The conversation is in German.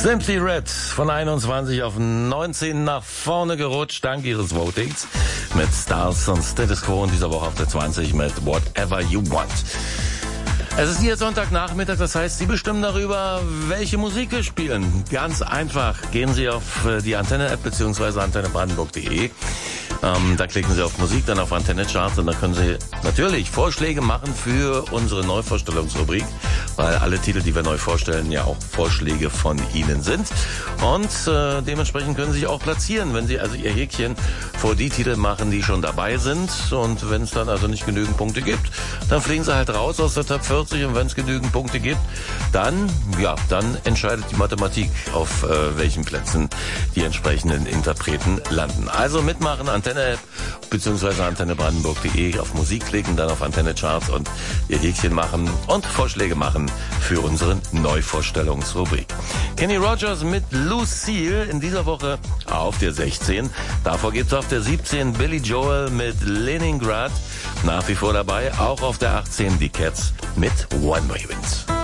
Simply Red von 21 auf 19 nach vorne gerutscht, dank ihres Votings mit Stars und Status Quo in dieser Woche auf der 20 mit Whatever You Want. Es ist hier Sonntagnachmittag, das heißt, Sie bestimmen darüber, welche Musik wir spielen. Ganz einfach, gehen Sie auf die Antenne-App bzw. antennebrandenburg.de. Da klicken Sie auf Musik, dann auf Antenne Charts und dann können Sie natürlich Vorschläge machen für unsere Neuvorstellungsrubrik, weil alle Titel, die wir neu vorstellen, ja auch Vorschläge von Ihnen sind. Und dementsprechend können Sie sich auch platzieren, wenn Sie also Ihr Häkchen vor die Titel machen, die schon dabei sind. Und wenn es dann also nicht genügend Punkte gibt, dann fliegen Sie halt raus aus der Top 40 und wenn es genügend Punkte gibt, dann entscheidet die Mathematik, auf welchen Plätzen die entsprechenden Interpreten landen. Also mitmachen, Antenne-App bzw. antennebrandenburg.de, auf Musik klicken, dann auf Antenne Charts und Ihr Häkchen machen und Vorschläge machen für unsere Neuvorstellungsrubrik. Kenny Rogers mit Lucille in dieser Woche auf der 16. Davor gibt's auf der 17 Billy Joel mit Leningrad. Nach wie vor dabei, auch auf der 18 die Cats mit One Way Winds.